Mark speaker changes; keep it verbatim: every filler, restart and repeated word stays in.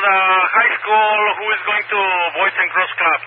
Speaker 1: the high school who is going to Boys and Girls Club.